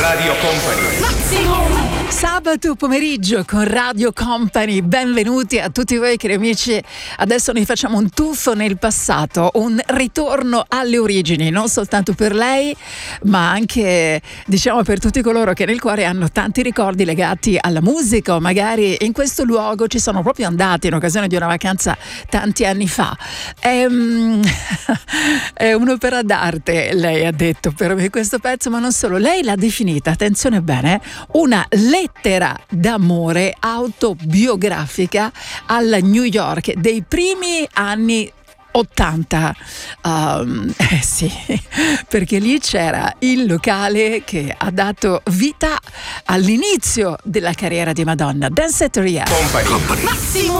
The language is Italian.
Radio Company. Sabato pomeriggio con Radio Company, benvenuti a tutti voi cari amici. Adesso noi facciamo un tuffo nel passato, un ritorno alle origini, non soltanto per lei, ma anche diciamo per tutti coloro che nel cuore hanno tanti ricordi legati alla musica, o magari in questo luogo ci sono proprio andati in occasione di una vacanza tanti anni fa. È un'opera d'arte, lei ha detto per me questo pezzo, ma non solo. Lei l'ha definita, attenzione bene, una lettera d'amore autobiografica alla New York dei primi anni 80. Sì, perché lì c'era il locale che ha dato vita all'inizio della carriera di Madonna, Danceteria Company. Massimo